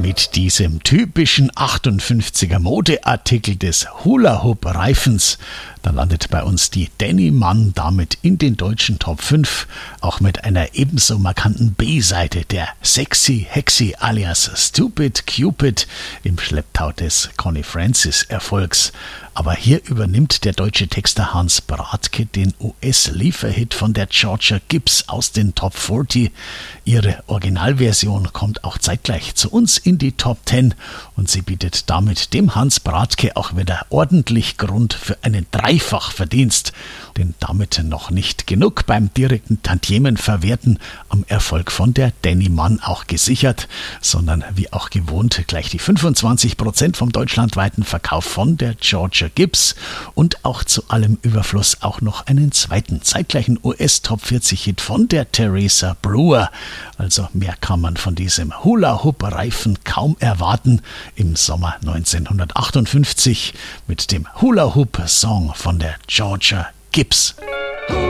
mit diesem typischen 58er Modeartikel des Hula-Hoop-Reifens. Da landet bei uns die Danny Mann damit in den deutschen Top 5, auch mit einer ebenso markanten B-Seite, der Sexy Hexy alias Stupid Cupid im Schlepptau des Connie Francis Erfolgs. Aber hier übernimmt der deutsche Texter Hans Bradtke den US-Lieferhit von der Georgia Gibbs aus den Top 40. Ihre Originalversion kommt auch zeitgleich zu uns in die Top 10 und sie bietet damit dem Hans Bradtke auch wieder ordentlich Grund für einen Dreifachverdienst. Denn damit noch nicht genug beim direkten Tantiemenverwerten am Erfolg von der Danny Mann auch gesichert, sondern wie auch gewohnt gleich die 25% vom deutschlandweiten Verkauf von der Georgia Gibbs und auch zu allem Überfluss auch noch einen zweiten zeitgleichen US-Top-40-Hit von der Teresa Brewer. Also mehr kann man von diesem Hula-Hoop-Reifen kaum erwarten im Sommer 1958 mit dem Hula-Hoop-Song von der Georgia Gibbs.